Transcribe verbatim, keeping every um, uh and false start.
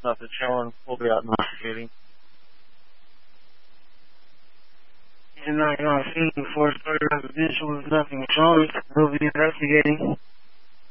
Nothing showing. We'll be out investigating. He's not on scene before started residential with nothing showing. We'll be investigating.